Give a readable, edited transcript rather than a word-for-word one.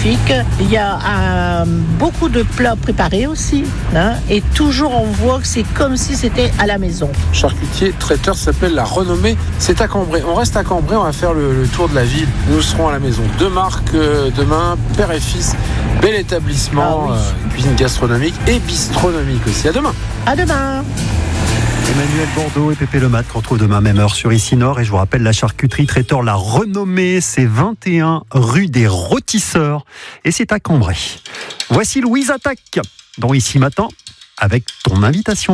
magnifique. Il y a beaucoup de plats préparés aussi, hein, et toujours on voit que c'est comme si c'était à la maison. Charcutier traiteur s'appelle La Renommée. C'est à Cambrai. On reste à Cambrai, on va faire le tour de la ville. Nous serons à la maison. 2 marques demain, père et fils. Bel établissement, cuisine gastronomique et bistronomique aussi. À demain. À demain. Emmanuel Bordeaux et Pépé Lemat qu'on retrouve demain même heure sur Ici Nord. Et je vous rappelle, la charcuterie traiteur La Renommée, c'est 21 rue des Rôtisseurs et c'est à Cambrai. Voici Louise Attaque dans Ici Matin avec ton invitation.